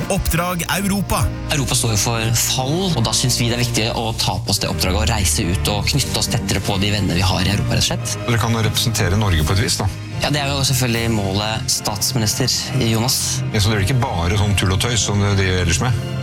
Oppdrag Europa. Europa står jo for fall, og da synes vi det er viktig å ta på oss det oppdraget og reise ut og knytte oss tettere på de vennene vi har i Europa, rett og slett. Dere kan representere Norge på et vis, da. Ja, det er jo selvfølgelig målet statsminister, Jonas. Ja, så det er ikke bare sånn tull og tøys som det driver ellers med?